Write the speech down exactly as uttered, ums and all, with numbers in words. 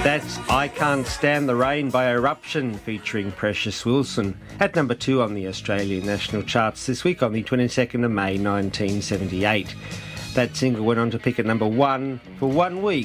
That's I Can't Stand the Rain by Eruption, featuring Precious Wilson, at number two on the Australian national charts this week on the twenty-second of May nineteen seventy-eight. That single went on to pick at number one for one week